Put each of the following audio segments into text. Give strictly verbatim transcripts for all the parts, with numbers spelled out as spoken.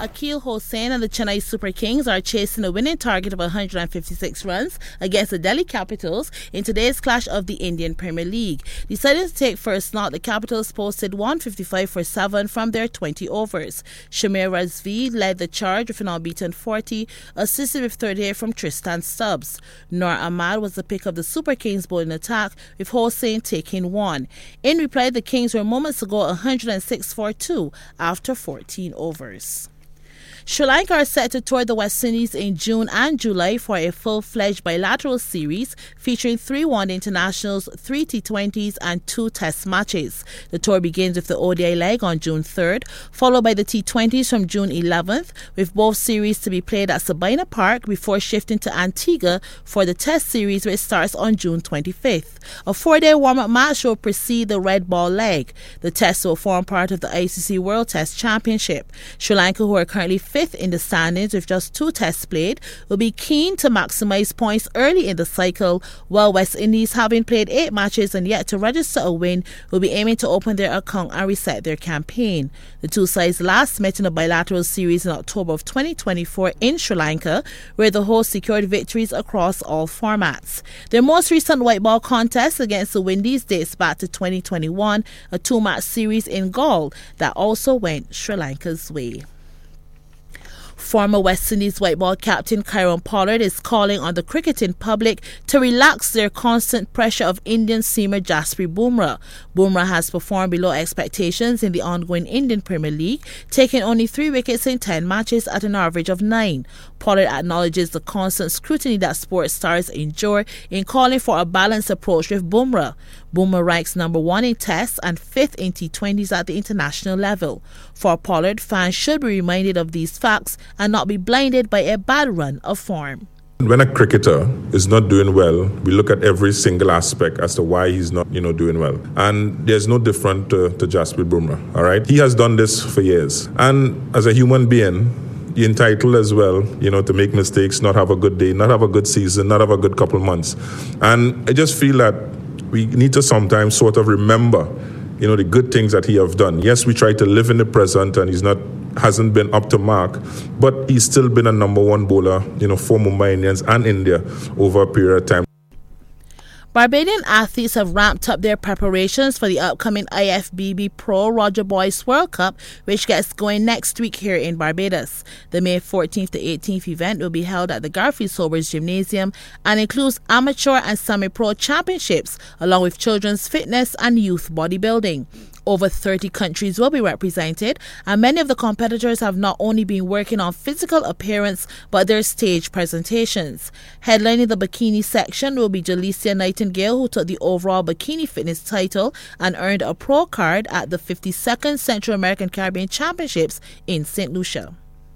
Akeal Hosein and the Chennai Super Kings are chasing a winning target of one hundred fifty-six runs against the Delhi Capitals in today's clash of the Indian Premier League. Deciding to take first knock, the Capitals posted one fifty-five for seven from their twenty overs. Shamir Razvi led the charge with an unbeaten forty, assisted with thirty-eight from Tristan Stubbs. Noor Ahmad was the pick of the Super Kings bowling attack, with Hosein taking one. In reply, the Kings were moments ago one hundred six for two after fourteen overs. Sri Lanka are set to tour the West Indies in June and July for a full-fledged bilateral series featuring three one-day internationals, three T twenties and two test matches. The tour begins with the O D I leg on June third, followed by the T twenties from June eleventh, with both series to be played at Sabina Park before shifting to Antigua for the test series, which starts on June twenty-fifth. A four-day warm-up match will precede the red ball leg. The tests will form part of the I C C World Test Championship. Sri Lanka, who are currently fifth in the standings with just two tests played, will be keen to maximize points early in the cycle, while West Indies, having played eight matches and yet to register a win, will be aiming to open their account and reset their campaign. The two sides last met in a bilateral series in October of twenty twenty-four in Sri Lanka, where the hosts secured victories across all formats. Their most recent white ball contest against the Windies dates back to twenty twenty-one, a two-match series in Galle that also went Sri Lanka's way. Former West Indies white ball captain Kieron Pollard is calling on the cricketing public to relax their constant pressure of Indian seamer Jasprit Bumrah. Bumrah has performed below expectations in the ongoing Indian Premier League, taking only three wickets in ten matches at an average of nine. Pollard acknowledges the constant scrutiny that sports stars endure in calling for a balanced approach with Bumrah. Bumrah ranks number one in tests and fifth in T twenties at the international level. For Pollard, fans should be reminded of these facts and not be blinded by a bad run of form. When a cricketer is not doing well, we look at every single aspect as to why he's not, you know, doing well. And there's no different to, to Jasprit Bumrah, all right? He has done this for years. And as a human being, you're entitled as well, you know, to make mistakes, not have a good day, not have a good season, not have a good couple months. And I just feel that we need to sometimes sort of remember, you know, the good things that he have done. Yes, we try to live in the present and he's not hasn't been up to mark, but he's still been a number one bowler, you know, for Mumbai Indians and India over a period of time. Barbadian athletes have ramped up their preparations for the upcoming I F B B Pro Roger Boyce World Cup, which gets going next week here in Barbados. The May fourteenth to eighteenth event will be held at the Garfield Sobers Gymnasium and includes amateur and semi-pro championships, along with children's fitness and youth bodybuilding. Over thirty countries will be represented, and many of the competitors have not only been working on physical appearance but their stage presentations. Headlining the bikini section will be Jalicia Nightingale, who took the overall bikini fitness title and earned a pro card at the fifty-second Central American Caribbean Championships in Saint Lucia.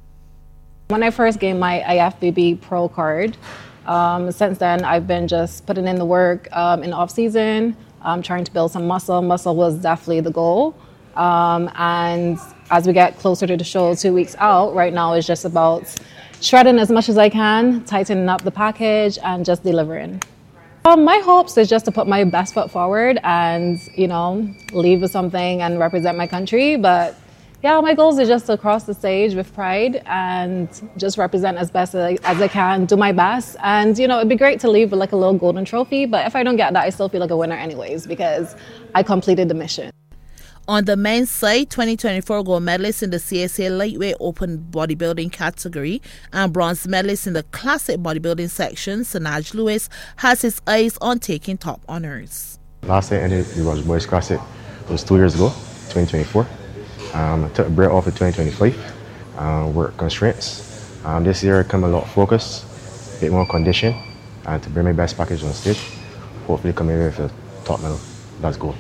When I first gained my I F B B pro card, um, since then I've been just putting in the work um, in off season. I'm trying to build some muscle. Muscle was definitely the goal. Um, and as we get closer to the show two weeks out, right now it's just about shredding as much as I can, tightening up the package, and just delivering. Um, my hopes is just to put my best foot forward and, you know, leave with something and represent my country. But yeah, my goals is just to cross the stage with pride and just represent as best as I, as I can, do my best. And, you know, it'd be great to leave with like a little golden trophy. But if I don't get that, I still feel like a winner anyways because I completed the mission. On the men's side, twenty twenty-four gold medalist in the C S A lightweight open bodybuilding category and bronze medalist in the classic bodybuilding section, Sanaj Lewis, has his eyes on taking top honors. Last time I ended the Roger Boyce Classic was two years ago, twenty twenty-four. Um, I took a break off in twenty twenty-five, uh, work constraints. Um, this year I come a lot focused, a bit more condition, and to bring my best package on stage. Hopefully come in with a top medal. Let's go.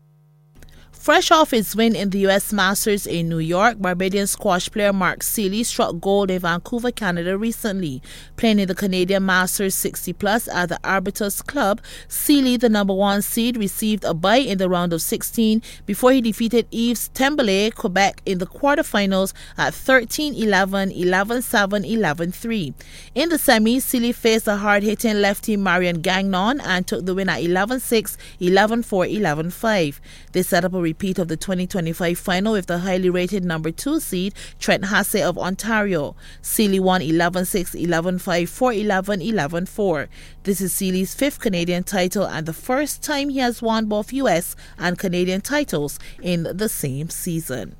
Fresh off his win in the U S Masters in New York, Barbadian squash player Mark Seeley struck gold in Vancouver, Canada recently. Playing in the Canadian Masters sixty plus at the Arbiters Club, Seeley, the number one seed, received a bye in the round of sixteen before he defeated Yves Tembele, Quebec, in the quarterfinals at thirteen eleven, eleven seven, eleven three. In the semis, Seeley faced the hard-hitting lefty Marion Gagnon and took the win at eleven six, eleven four, eleven five. They set up a repeat of the twenty twenty-five final with the highly rated number two seed Trent Hassett of Ontario. Sealy won eleven six, eleven five, four eleven, eleven four. This is Sealy's fifth Canadian title and the first time he has won both U S and Canadian titles in the same season.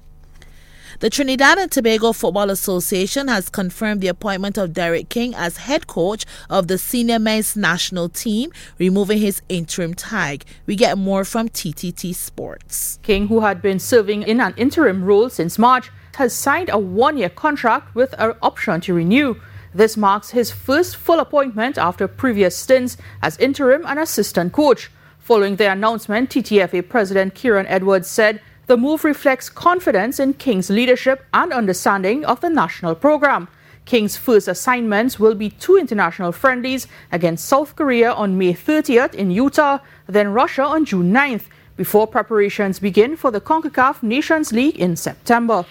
The Trinidad and Tobago Football Association has confirmed the appointment of Derek King as head coach of the senior men's national team, removing his interim tag. We get more from T T T Sports. King, who had been serving in an interim role since March, has signed a one-year contract with an option to renew. This marks his first full appointment after previous stints as interim and assistant coach. Following the announcement, T T F A President Kieran Edwards said the move reflects confidence in King's leadership and understanding of the national program. King's first assignments will be two international friendlies against South Korea on May thirtieth in Utah, then Russia on June ninth, before preparations begin for the CONCACAF Nations League in September.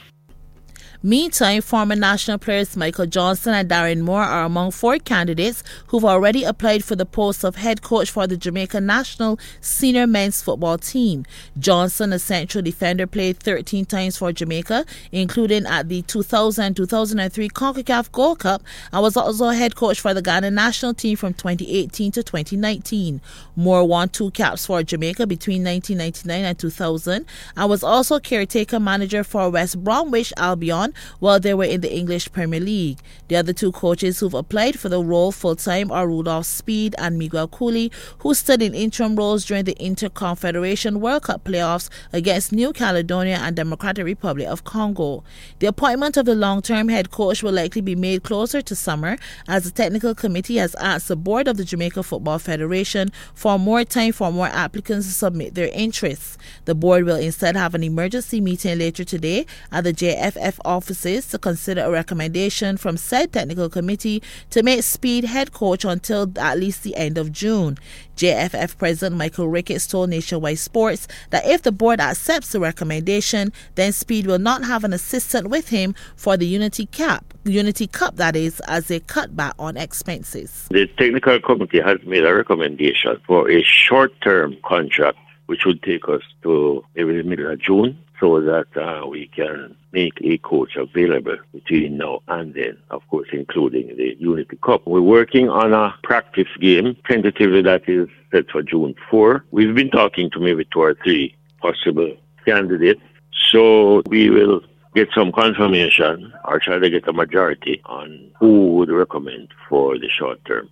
Meantime, former national players Michael Johnson and Darren Moore are among four candidates who've already applied for the post of head coach for the Jamaica national senior men's football team. Johnson, a central defender, played thirteen times for Jamaica, including at the two thousand to two thousand three CONCACAF Gold Cup, and was also head coach for the Ghana national team from twenty eighteen to twenty nineteen. Moore won two caps for Jamaica between nineteen ninety-nine and two thousand and was also caretaker manager for West Bromwich Albion while they were in the English Premier League. The other two coaches who've applied for the role full-time are Rudolph Speed and Miguel Cooley, who stood in interim roles during the Interconfederation World Cup playoffs against New Caledonia and Democratic Republic of Congo. The appointment of the long-term head coach will likely be made closer to summer, as the technical committee has asked the board of the Jamaica Football Federation for more time for more applicants to submit their interests. The board will instead have an emergency meeting later today at the J F F offices to consider a recommendation from said technical committee to make Speed head coach until at least the end of June. J F F President Michael Ricketts told Nationwide Sports that if the board accepts the recommendation, then Speed will not have an assistant with him for the Unity Cup, Unity Cup that is, as they cut back on expenses. The technical committee has made a recommendation for a short-term contract which would take us to maybe the middle of June, so that uh, we can make a coach available between now and then, of course, including the Unity Cup. We're working on a practice game, tentatively that is set for June fourth. We've been talking to maybe two or three possible candidates, so we will get some confirmation or try to get a majority on who would recommend for the short term.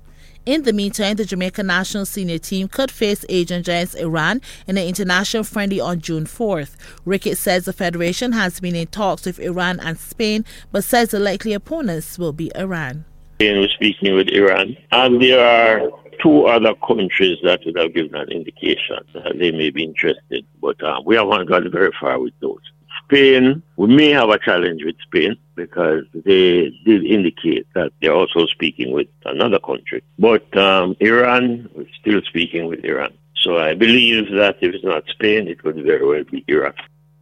In the meantime, the Jamaica national senior team could face Asian giants Iran in an international friendly on June fourth. Ricketts says the federation has been in talks with Iran and Spain, but says the likely opponents will be Iran. We're speaking with Iran, and there are two other countries that would have given an indication that they may be interested, but uh, we haven't gone very far with those. Spain, we may have a challenge with Spain because they did indicate that they're also speaking with another country. But um, Iran, we're still speaking with Iran. So I believe that if it's not Spain, it could very well be Iraq.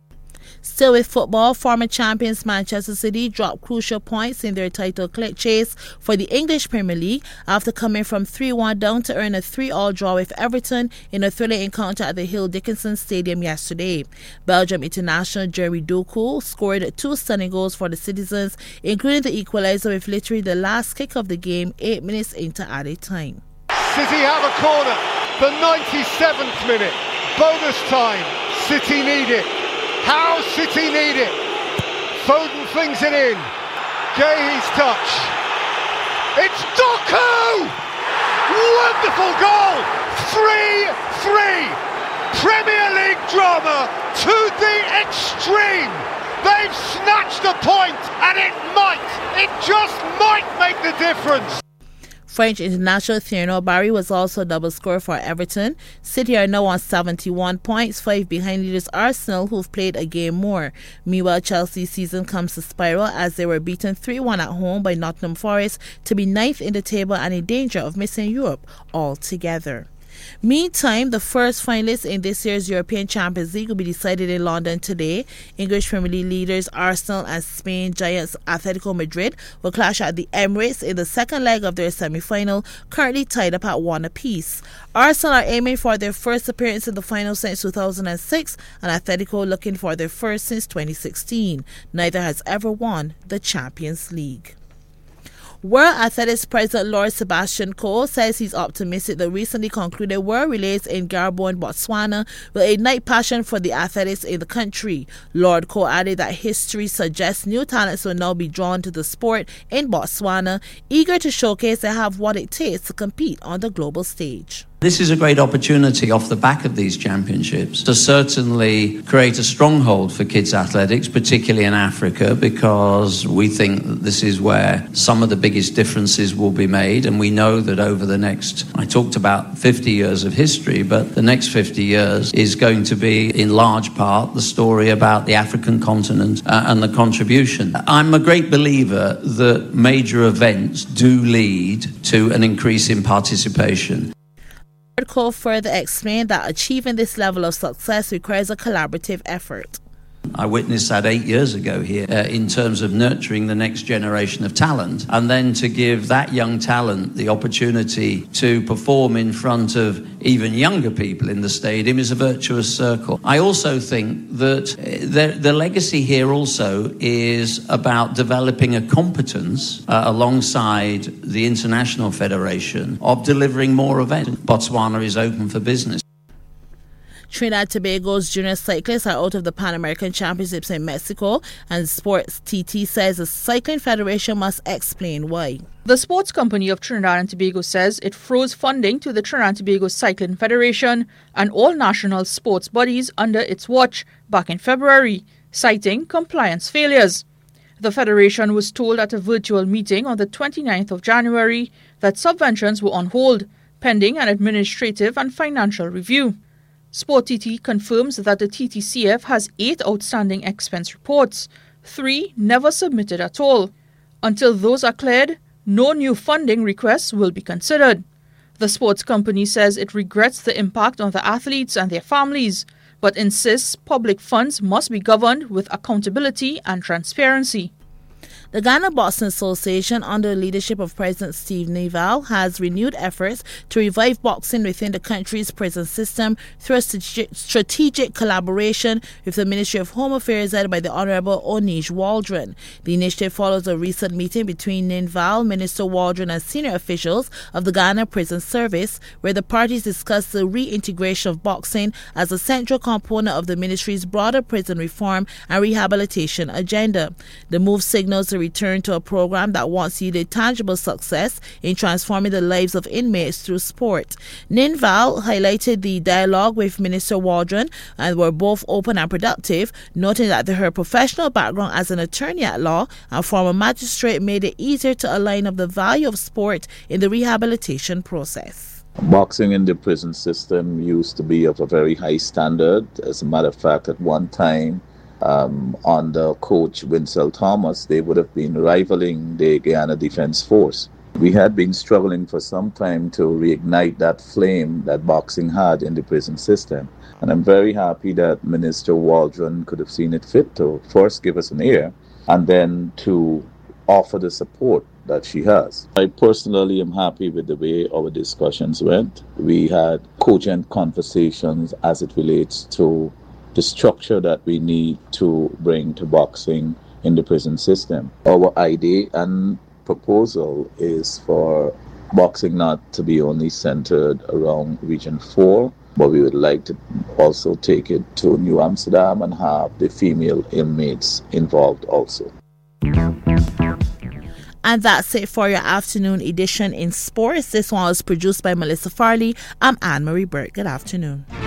Still with football, former champions Manchester City dropped crucial points in their title chase for the English Premier League after coming from three one down to earn a three all draw with Everton in a thrilling encounter at the Hill Dickinson Stadium yesterday. Belgium international Jeremy Doku scored two stunning goals for the citizens, including the equaliser with literally the last kick of the game eight minutes into added time. City have a corner, the ninety-seventh minute, bonus time, City need it. How City need it. Foden flings it in. Gay's touch. It's Doku! Wonderful goal! three three. Premier League drama to the extreme. They've snatched a point, and it might, it just might make the difference. French international Thierry Barry was also a double scorer for Everton. City are now on seventy-one points, five behind leaders Arsenal, who've played a game more. Meanwhile, Chelsea's season comes to spiral as they were beaten three one at home by Nottingham Forest to be ninth in the table and in danger of missing Europe altogether. Meantime, the first finalists in this year's European Champions League will be decided in London today. English Premier League leaders Arsenal and Spain giants Atletico Madrid will clash at the Emirates in the second leg of their semi-final, currently tied up at one apiece. Arsenal are aiming for their first appearance in the final since two thousand six, and Atletico looking for their first since twenty sixteen. Neither has ever won the Champions League. World Athletics President Lord Sebastian Coe says he's optimistic the recently concluded World Relays in Garbo and Botswana will ignite passion for the athletics in the country. Lord Coe added that history suggests new talents will now be drawn to the sport in Botswana, eager to showcase they have what it takes to compete on the global stage. This is a great opportunity off the back of these championships to certainly create a stronghold for kids athletics, particularly in Africa, because we think that this is where some of the biggest differences will be made. And we know that over the next, I talked about fifty years of history, but the next fifty years is going to be in large part the story about the African continent uh, and the contribution. I'm a great believer that major events do lead to an increase in participation. Coe further explained that achieving this level of success requires a collaborative effort. I witnessed that eight years ago here uh, in terms of nurturing the next generation of talent, and then to give that young talent the opportunity to perform in front of even younger people in the stadium is a virtuous circle. I also think that the, the legacy here also is about developing a competence uh, alongside the International Federation of delivering more events. Botswana is open for business. Trinidad and Tobago's junior cyclists are out of the Pan American Championships in Mexico, and Sports T T says the Cycling Federation must explain why. The Sports Company of Trinidad and Tobago says it froze funding to the Trinidad and Tobago Cycling Federation and all national sports bodies under its watch back in February, citing compliance failures. The Federation was told at a virtual meeting on the twenty-ninth of January that subventions were on hold, pending an administrative and financial review. Sport T T confirms that the T T C F has eight outstanding expense reports, three never submitted at all. Until those are cleared, no new funding requests will be considered. The sports company says it regrets the impact on the athletes and their families, but insists public funds must be governed with accountability and transparency. The Ghana Boxing Association, under the leadership of President Steve Neval, has renewed efforts to revive boxing within the country's prison system through a strategic collaboration with the Ministry of Home Affairs led by the Honorable Onish Waldron. The initiative follows a recent meeting between Neval, Minister Waldron, and senior officials of the Ghana Prison Service, where the parties discussed the reintegration of boxing as a central component of the ministry's broader prison reform and rehabilitation agenda. The move signals the return to a program that once yielded tangible success in transforming the lives of inmates through sport. Ninval highlighted the dialogue with Minister Waldron and were both open and productive, noting that her professional background as an attorney at law and former magistrate made it easier to align up the value of sport in the rehabilitation process. Boxing in the prison system used to be of a very high standard. As a matter of fact, at one time, Um, under coach Winsell Thomas, they would have been rivaling the Guyana Defence Force. We had been struggling for some time to reignite that flame that boxing had in the prison system. And I'm very happy that Minister Waldron could have seen it fit to first give us an ear and then to offer the support that she has. I personally am happy with the way our discussions went. We had cogent conversations as it relates to the structure that we need to bring to boxing in the prison system. Our idea and proposal is for boxing not to be only centered around Region four, but we would like to also take it to New Amsterdam and have the female inmates involved also. And that's it for your afternoon edition in sports. This one was produced by Melissa Farley. I'm Anne-Marie Burke. Good afternoon.